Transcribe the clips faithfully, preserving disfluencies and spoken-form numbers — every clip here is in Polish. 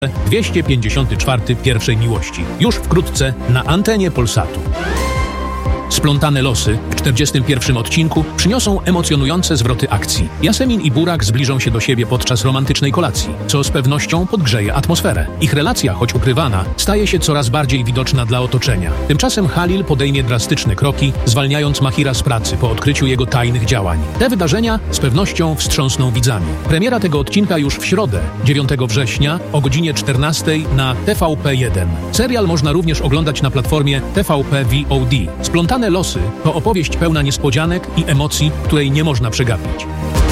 dwieście pięćdziesiąty czwarty Pierwszej Miłości. Już wkrótce na antenie Polsatu. Splątane losy w czterdziestym pierwszym odcinku przyniosą emocjonujące zwroty akcji. Jasemin i Burak zbliżą się do siebie podczas romantycznej kolacji, co z pewnością podgrzeje atmosferę. Ich relacja, choć ukrywana, staje się coraz bardziej widoczna dla otoczenia. Tymczasem Halil podejmie drastyczne kroki, zwalniając Mahira z pracy po odkryciu jego tajnych działań. Te wydarzenia z pewnością wstrząsną widzami. Premiera tego odcinka już w środę, dziewiątego września o godzinie czternastej na T V P jeden. Serial można również oglądać na platformie T V P V O D. Splątane losy to opowieść pełna niespodzianek i emocji, której nie można przegapić.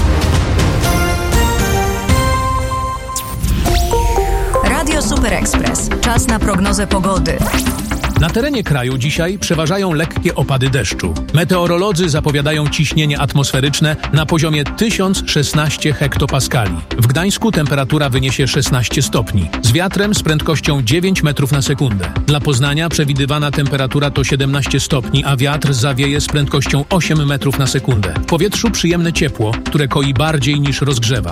Radio Super Express. Czas na prognozę pogody. Na terenie kraju dzisiaj przeważają lekkie opady deszczu. Meteorolodzy zapowiadają ciśnienie atmosferyczne na poziomie tysiąc szesnaście hektopaskali. W Gdańsku temperatura wyniesie szesnaście stopni, z wiatrem z prędkością dziewięć metrów na sekundę. Dla Poznania przewidywana temperatura to siedemnaście stopni, a wiatr zawieje z prędkością osiem metrów na sekundę. W powietrzu przyjemne ciepło, które koi bardziej niż rozgrzewa.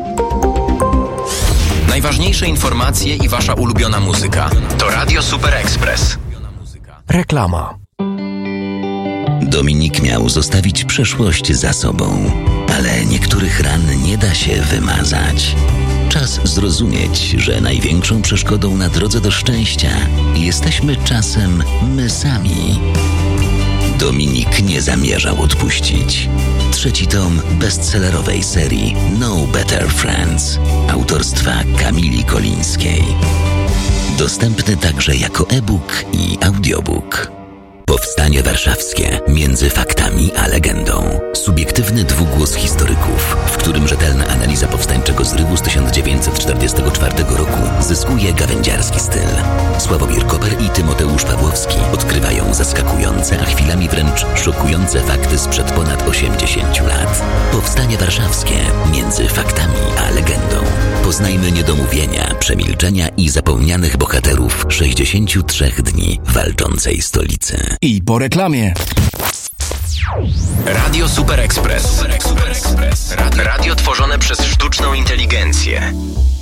Najważniejsze informacje i wasza ulubiona muzyka to Radio Super Express. Reklama. Dominik miał zostawić przeszłość za sobą, ale niektórych ran nie da się wymazać. Czas zrozumieć, że największą przeszkodą na drodze do szczęścia jesteśmy czasem my sami. Dominik nie zamierzał odpuścić. Trzeci tom bestsellerowej serii No Better Friends autorstwa Kamili Kolińskiej. Dostępny także jako e-book i audiobook. Powstanie warszawskie między faktami a legendą. Subiektywny dwugłos historyków, w którym rzetelna analiza powstańczego zrywu z tysiąc dziewięćset czterdziestego czwartego roku zyskuje gawędziarski styl. Sławomir Koper i Tymoteusz Pawłowski odkrywają zaskakujące, a chwilami wręcz szokujące fakty sprzed ponad osiemdziesięciu lat. Powstanie warszawskie między faktami a legendą. Poznajmy niedomówienia, przemilczenia i zapomnianych bohaterów sześćdziesięciu trzech dni walczącej stolicy. I po reklamie. Radio Super Express. Super Express. Radio tworzone przez sztuczną inteligencję.